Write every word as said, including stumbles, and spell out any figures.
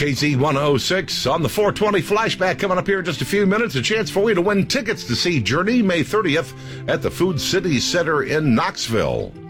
K Z one oh six on the four twenty flashback coming up here in just a few minutes. A chance for you to win tickets to see Journey May thirtieth at the Food City Center in Knoxville.